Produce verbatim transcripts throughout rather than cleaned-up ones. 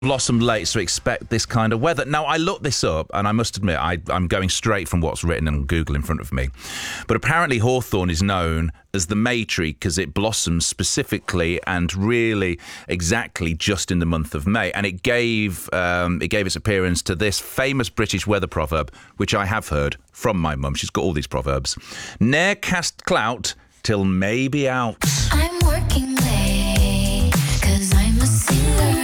blossomed late, so expect this kind of weather. Now, I looked this up, and I must admit, I, I'm going straight from what's written on Google in front of me. But apparently hawthorn is known as the May tree because it blossoms specifically and really exactly just in the month of May. And it gave um, it gave its appearance to this famous British weather proverb, which I have heard from my mum. She's got all these proverbs. Ne'er cast clout till May be out. I'm working late, 'cause I'm a singer.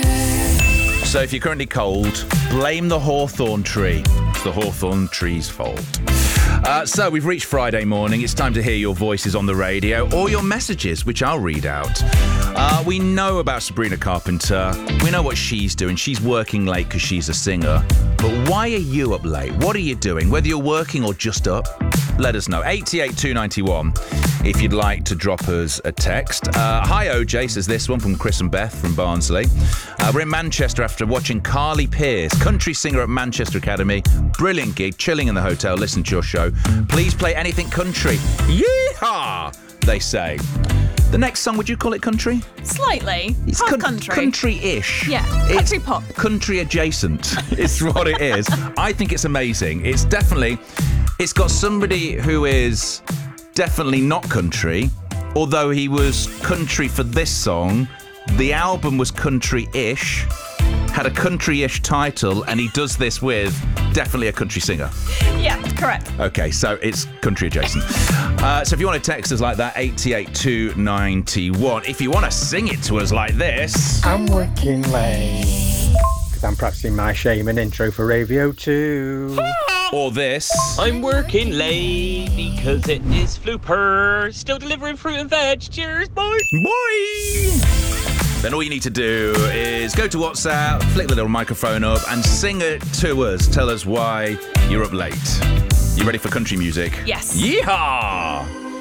So if you're currently cold, blame the hawthorn tree. It's the hawthorn tree's fault. Uh, so we've reached Friday morning. It's time to hear your voices on the radio or your messages, which I'll read out. Uh, we know about Sabrina Carpenter. We know what she's doing. She's working late because she's a singer. But why are you up late? What are you doing? Whether you're working or just up, let us know. eight eight two nine one if you'd like to drop us a text. Uh, hi, O J, says this one from Chris and Beth from Barnsley. Uh, we're in Manchester after watching Carly Pearce, country singer at Manchester Academy. Brilliant gig, chilling in the hotel, listening to your show. Please play anything country. Yeehaw, they say. The next song, would you call it country? Slightly. It's pop con- country. Country-ish. Yeah, It's country pop. Country adjacent is what it is. I think it's amazing. It's definitely, it's got somebody who is definitely not country, although he was country for this song. The album was country-ish, had a country-ish title, and he does this with definitely a country singer. Yeah, correct. Okay, so it's country adjacent. Uh, so if you want to text us like that, eight eight two nine one. If you want to sing it to us like this... I'm working late, because I'm practicing my shaman intro for Radio two. Or this... I'm working late because it is Flooper. Still delivering fruit and veg. Cheers, boys. Boy! Then all you need to do is go to WhatsApp, flick the little microphone up and sing it to us. Tell us why you're up late. You ready for country music? Yes. Yeehaw!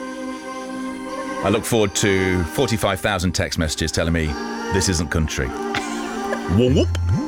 I look forward to forty-five thousand text messages telling me this isn't country. Whoop.